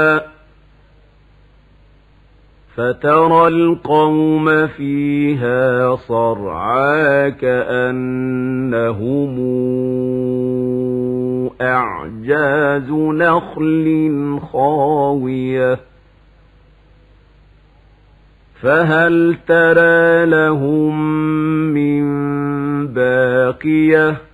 فترى القوم فيها صرعى كأنهم أعجاز نخل خاوية فهل ترى لهم من باقية